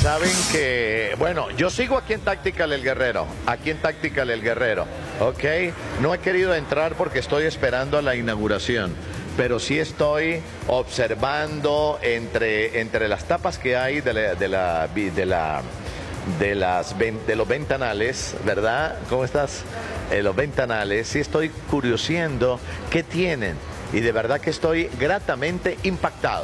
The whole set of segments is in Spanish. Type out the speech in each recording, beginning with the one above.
Saben que, bueno, yo sigo aquí en Tactical El Guerrero, ¿ok? No he querido entrar porque estoy esperando a la inauguración, pero sí estoy observando entre las tapas que hay de los ventanales, ¿verdad? ¿Cómo estás? Los ventanales, sí estoy curioseando qué tienen y de verdad que estoy gratamente impactado.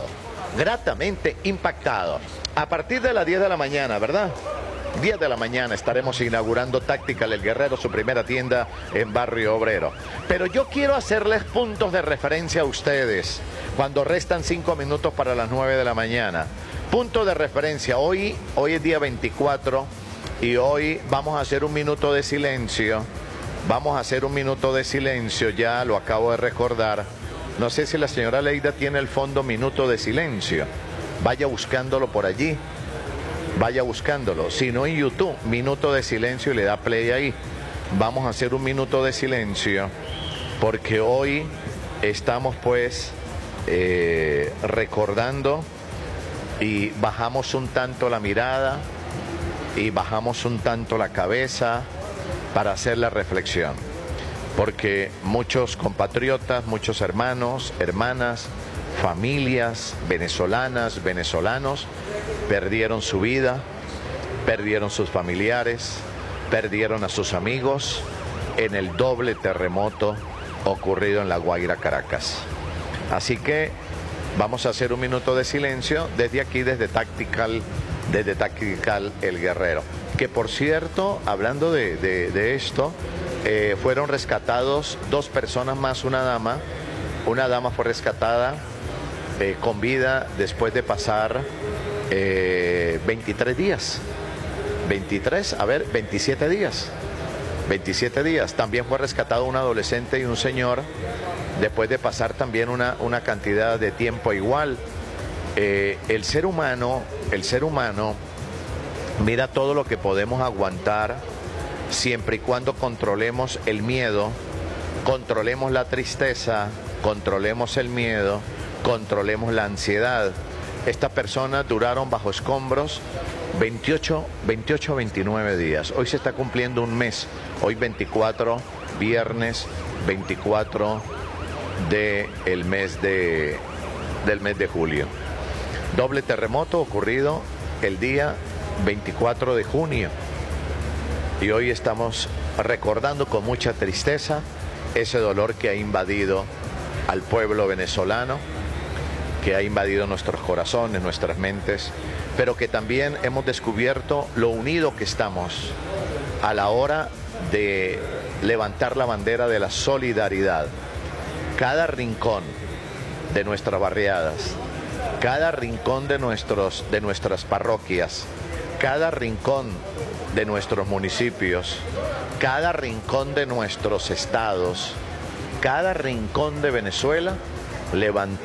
A partir de las 10 de la mañana, ¿verdad? 10 de la mañana estaremos inaugurando Tactical El Guerrero, su primera tienda en Barrio Obrero. Pero yo quiero hacerles puntos de referencia a ustedes cuando restan 5 minutos para las 9 de la mañana. Punto de referencia, hoy es día 24 y hoy vamos a hacer un minuto de silencio. Ya lo acabo de recordar. No sé si la señora Leida tiene el fondo minuto de silencio. Vaya buscándolo por allí. Si no, en YouTube, minuto de silencio, y le da play ahí. Vamos a hacer un minuto de silencio porque hoy estamos pues recordando y bajamos un tanto la mirada y bajamos un tanto la cabeza para hacer la reflexión. Porque muchos compatriotas, muchos hermanos, hermanas, familias venezolanas, venezolanos, perdieron su vida, perdieron sus familiares, perdieron a sus amigos en el doble terremoto ocurrido en La Guaira, Caracas. Así que vamos a hacer un minuto de silencio desde aquí, desde Tactical El Guerrero. Que por cierto, hablando de esto, fueron rescatados 2 personas más, una dama. Una dama fue rescatada con vida después de pasar 27 días. 27 días. También fue rescatado un adolescente y un señor después de pasar también una cantidad de tiempo igual. El ser humano, mira todo lo que podemos aguantar siempre y cuando controlemos el miedo, controlemos la tristeza, controlemos el miedo, controlemos la ansiedad. Estas personas duraron bajo escombros 29 días. Hoy se está cumpliendo un mes. Hoy 24, viernes 24 del mes de julio. Doble terremoto ocurrido el día 24 de junio. Y hoy estamos recordando con mucha tristeza ese dolor que ha invadido al pueblo venezolano, que ha invadido nuestros corazones, nuestras mentes, pero que también hemos descubierto lo unido que estamos a la hora de levantar la bandera de la solidaridad. Cada rincón de nuestras barriadas, cada rincón de nuestras parroquias, cada rincón de nuestros municipios, cada rincón de nuestros estados, cada rincón de Venezuela levantó